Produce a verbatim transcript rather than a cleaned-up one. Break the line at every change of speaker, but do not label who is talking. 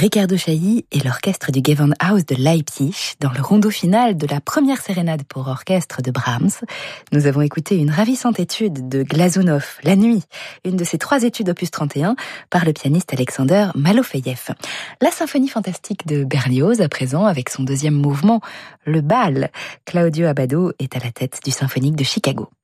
Riccardo Chailly et l'orchestre du Gewandhaus de Leipzig dans le rondo final de la première sérénade pour orchestre de Brahms. Nous avons écouté une ravissante étude de Glazunov, La Nuit, une de ses trois études opus trente et un par le pianiste Alexander Malofeyev. La symphonie fantastique de Berlioz à présent avec son deuxième mouvement, le bal. Claudio Abbado est à la tête du Symphonique de Chicago.